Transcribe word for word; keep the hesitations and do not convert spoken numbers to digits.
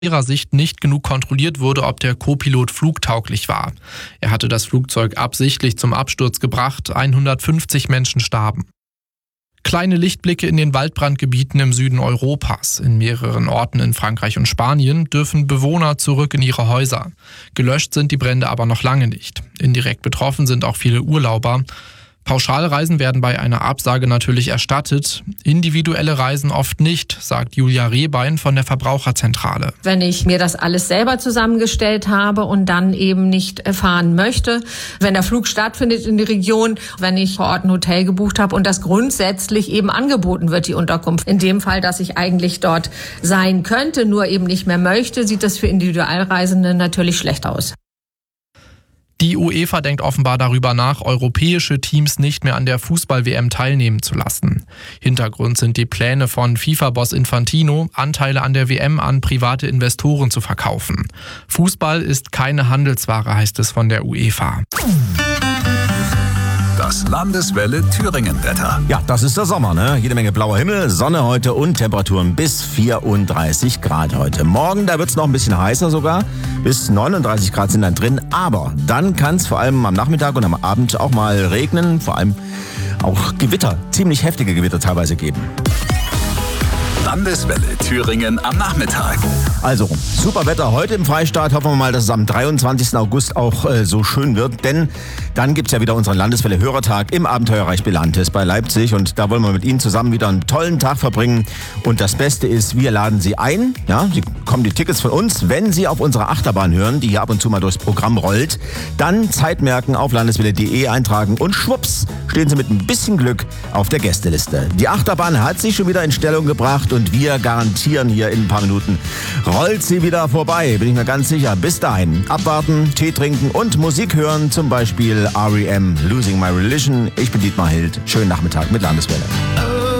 ihrer Sicht nicht genug kontrolliert wurde, ob der Co-Pilot flugtauglich war. Er hatte das Flugzeug absichtlich zum Absturz gebracht, hundertfünfzig Menschen starben. Kleine Lichtblicke in den Waldbrandgebieten im Süden Europas. In mehreren Orten in Frankreich und Spanien dürfen Bewohner zurück in ihre Häuser. Gelöscht sind die Brände aber noch lange nicht. Indirekt betroffen sind auch viele Urlauber. Pauschalreisen werden bei einer Absage natürlich erstattet, individuelle Reisen oft nicht, sagt Julia Rehbein von der Verbraucherzentrale. Wenn ich mir das alles selber zusammengestellt habe und dann eben nicht fahren möchte, wenn der Flug stattfindet in die Region, wenn ich vor Ort ein Hotel gebucht habe und das grundsätzlich eben angeboten wird, die Unterkunft. In dem Fall, dass ich eigentlich dort sein könnte, nur eben nicht mehr möchte, sieht das für Individualreisende natürlich schlecht aus. Die UEFA denkt offenbar darüber nach, europäische Teams nicht mehr an der Fußball-W M teilnehmen zu lassen. Hintergrund sind die Pläne von FIFA-Boss Infantino, Anteile an der W M an private Investoren zu verkaufen. Fußball ist keine Handelsware, heißt es von der UEFA. Das Landeswelle Thüringen-Wetter. Ja, das ist der Sommer, ne? Jede Menge blauer Himmel, Sonne heute und Temperaturen bis vierunddreißig Grad heute. Morgen, da wird's noch ein bisschen heißer sogar. Bis neununddreißig Grad sind dann drin. Aber dann kann es vor allem am Nachmittag und am Abend auch mal regnen. Vor allem auch Gewitter, ziemlich heftige Gewitter teilweise geben. Landeswelle Thüringen am Nachmittag. Also, super Wetter heute im Freistaat. Hoffen wir mal, dass es am dreiundzwanzigsten August auch äh, so schön wird. Denn dann gibt's ja wieder unseren Landeswelle-Hörertag im Abenteuerreich Belantes bei Leipzig. Und da wollen wir mit Ihnen zusammen wieder einen tollen Tag verbringen. Und das Beste ist, wir laden Sie ein. Ja, Sie bekommen die Tickets von uns, wenn Sie auf unserer Achterbahn hören, die hier ab und zu mal durchs Programm rollt. Dann Zeitmerken auf landeswelle punkt de eintragen und schwupps, stehen Sie mit ein bisschen Glück auf der Gästeliste. Die Achterbahn hat sich schon wieder in Stellung gebracht und wir garantieren hier in ein paar Minuten, rollt sie wieder vorbei, bin ich mir ganz sicher. Bis dahin, abwarten, Tee trinken und Musik hören, zum Beispiel R E M, Losing My Religion. Ich bin Dietmar Hild. Schönen Nachmittag mit Landeswelle.